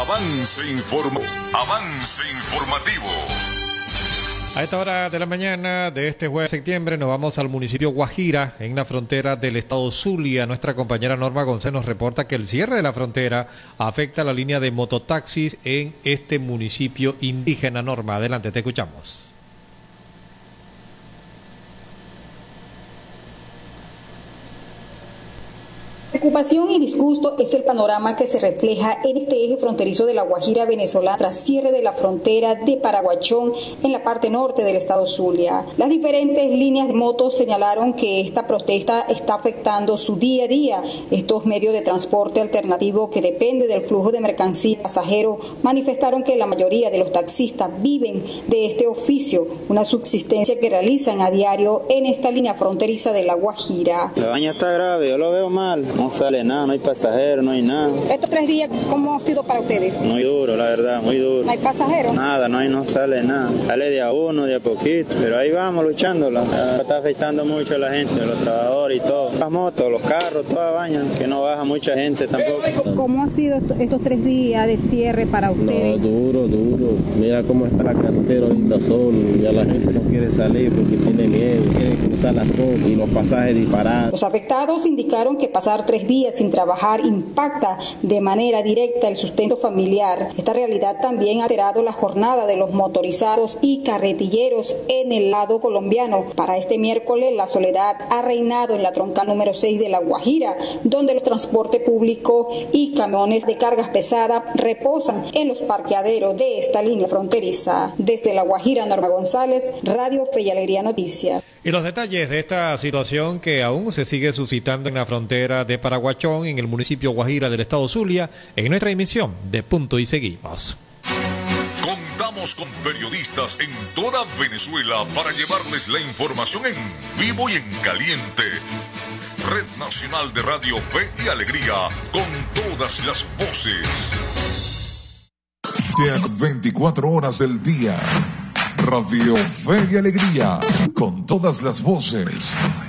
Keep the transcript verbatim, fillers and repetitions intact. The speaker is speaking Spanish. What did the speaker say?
Avance informa, avance informativo. A esta hora de la mañana de este jueves de septiembre nos vamos al municipio Guajira, en la frontera del estado Zulia. Nuestra compañera Norma González nos reporta que el cierre de la frontera afecta a la línea de mototaxis en este municipio indígena. Norma, adelante, te escuchamos. Preocupación y disgusto es el panorama que se refleja en este eje fronterizo de la Guajira venezolana tras cierre de la frontera de Paraguachón en la parte norte del estado Zulia. Las diferentes líneas de motos señalaron que esta protesta está afectando su día a día. Estos medios de transporte alternativo que dependen del flujo de mercancías y pasajeros manifestaron que la mayoría de los taxistas viven de este oficio, una subsistencia que realizan a diario en esta línea fronteriza de la Guajira. La baña está grave, yo lo veo mal. No sale nada, no hay pasajeros, no hay nada. Estos tres días, ¿cómo ha sido para ustedes? Muy duro, la verdad, muy duro. ¿No hay pasajeros? Nada, no hay, no sale nada. Sale de a uno, de a poquito, pero ahí vamos luchándola. Está afectando mucho a la gente, los trabajadores y todo. Las motos, los carros, toda baña, que no baja mucha gente tampoco. ¿Cómo ha sido estos tres días de cierre para ustedes? No, duro, duro. Mira cómo está la carretera ahorita solo. Ya la gente no quiere salir porque tiene miedo, quiere cruzar las cosas y los pasajes disparados. Los afectados indicaron que pasar tres días sin trabajar impacta de manera directa el sustento familiar. Esta realidad también ha alterado la jornada de los motorizados y carretilleros en el lado colombiano. Para este miércoles la soledad ha reinado en la troncal número seis de La Guajira, donde los transportes públicos y camiones de cargas pesadas reposan en los parqueaderos de esta línea fronteriza. Desde La Guajira, Norma González, Radio Fe y Alegría Noticias. Y los detalles de esta situación que aún se sigue suscitando en la frontera de Paraguachón, en el municipio Guajira del estado Zulia, en nuestra emisión de Punto y Seguimos. Contamos con periodistas en toda Venezuela para llevarles la información en vivo y en caliente. Red Nacional de Radio Fe y Alegría, con todas las voces. veinticuatro horas del día. Radio Fe y Alegría, con todas las voces.